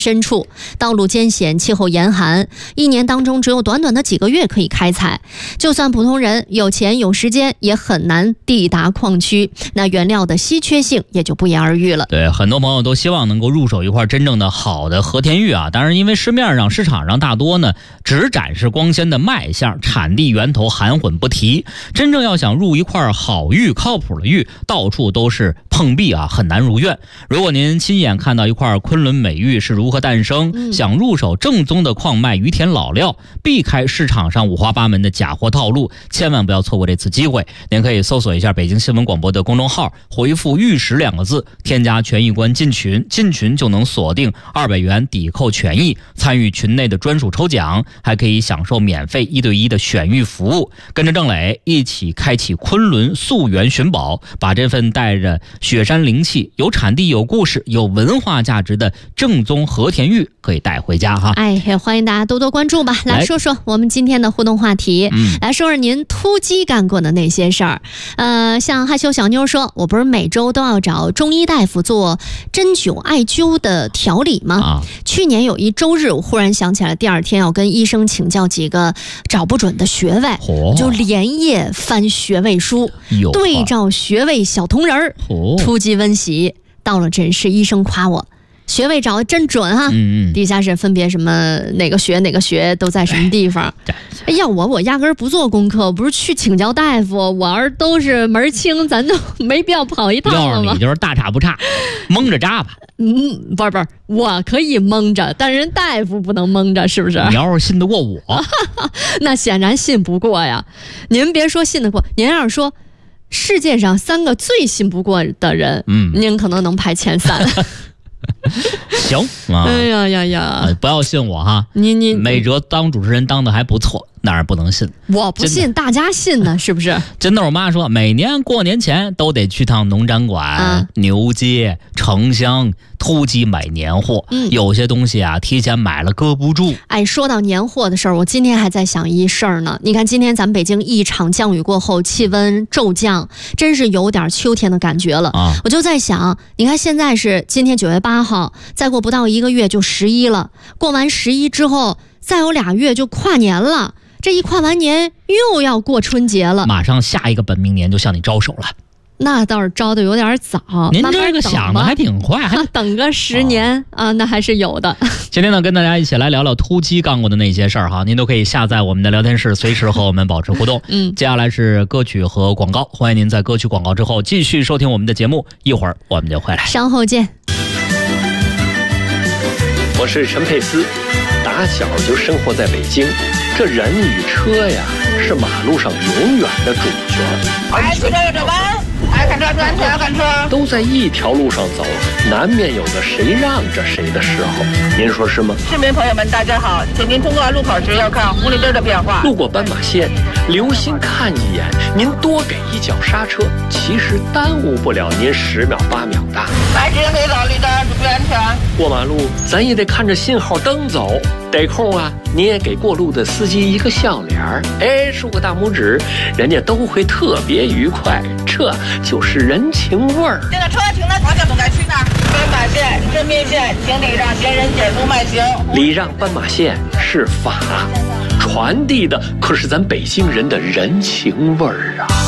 深处，道路艰险，气候严寒，一年当中只有短短的几个月可以开采。就算普通人有钱有时间，也很难抵达矿区，那原料的稀缺性也就不言而喻了。 对，很多朋友都希望能够入手一块真正的好的和田玉啊，当然因为市面上市场上大多呢只展示光鲜的卖相，产地源头含混不提。真正要想入一块好玉、靠谱的玉，到处都是碰壁啊，很难如愿。如果您亲眼看到一块昆仑美玉是如何诞生，想入手正宗的矿脉于田老料，避开市场上五花八门的假货套路，千万不要错过这次机会。您可以搜索一下北京新闻广播的公众号，回复玉石2个字，添加权益官进群，进群就能锁定200元抵扣权益，参与群内的专属抽奖，还可以享受免费1对1的选玉服务。跟着郑磊一起开启昆仑溯源寻宝，把这份带着雪山灵气、有产地、有故事、有文化价值的正宗和田玉可以带回家哈。 也欢迎大家多多关注吧。来说说我们今天的互动话题，来说说您突击干过的那些事儿。像害羞小妞说，我不是每周都要找中医大夫做针灸艾灸的调理吗？去年有一周日，我忽然想起来第二天要跟医生请教几个找不准的穴位，就连夜翻穴位书，对照穴位小铜人儿，突击温习。到了诊室，医生夸我穴位找的真准哈，底下是分别什么哪个穴都在什么地方。哎呀，我压根儿不做功课，不是去请教大夫，我儿都是门清，咱都没必要跑一趟了吗？ 要是你就是大差不差，蒙着扎吧。 不是，我可以蒙着，但人大夫不能蒙着，是不是？ 你要是信得过我， 那显然信不过呀。您别说信得过，您要是说世界上3个最信不过的人，您可能能排前3。 行啊， 哎呀， 不要信我哈。你美哲当主持人当的还不错，哪儿不能信？ 我不信，大家信呢，是不是？ 真的，我妈说每年过年前都得去趟农展馆、牛街、城乡突击买年货。有些东西啊，提前买了搁不住。 说到年货的事儿，我今天还在想一事儿呢。你看，今天咱们北京一场降雨过后，气温骤降，真是有点秋天的感觉了。我就在想，你看现在是今天9月8号，再过不到1个月就11了。过完11之后，再有2月就跨年了。这一跨完年又要过春节了， 马上下一个本命年就向你招手了。 那倒是招的有点早， 您这个想的还挺快，还等个10年那还是有的。 今天呢，跟大家一起来聊聊突击干过的那些事儿哈，您都可以下载我们的聊天室，随时和我们保持互动。接下来是歌曲和广告，欢迎您在歌曲广告之后继续收听我们的节目，一会儿我们就回来， 稍后见。 我是陈佩斯，打小就生活在北京，这人与车呀是马路上永远的主角。 爱骑车有这弯，爱看车专车看车， 都在一条路上走，难免有个谁让着谁的时候，您说是吗？ 市民朋友们大家好，请您通过路口时要看红绿灯的变化。 路过斑马线，留心看一眼，您多给一脚刹车，其实耽误不了您10秒8秒的。 白纸黑道绿灯注意安全。 过马路咱也得看着信号灯走，得空啊你也给过路的司机一个笑脸儿，竖个大拇指，人家都会特别愉快，这就是人情味儿。 这个车停的方向不该去那儿。斑马线、生命线，请礼让行人减速慢行。 礼让斑马线是法，传递的可是咱北京人的人情味儿啊。